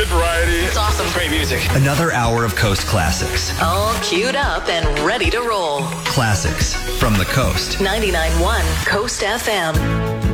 Good variety. It's awesome. Great music. Another hour of Coast classics. All queued up and ready to roll. Classics from the Coast. 99.1 Coast FM.